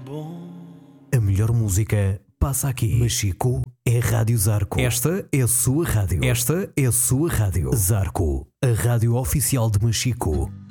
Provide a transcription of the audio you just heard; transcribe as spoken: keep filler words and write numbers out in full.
A melhor música passa aqui. Machico é Rádio Zarco. Esta é a sua rádio. Esta é a sua rádio. Zarco, a rádio oficial de Machico.